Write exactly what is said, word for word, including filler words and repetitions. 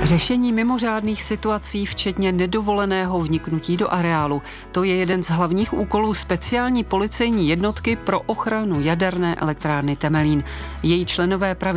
Řešení mimořádných situací, včetně nedovoleného vniknutí do areálu, to je jeden z hlavních úkolů speciální policejní jednotky pro ochranu jaderné elektrárny Temelín. Její členové pravidelně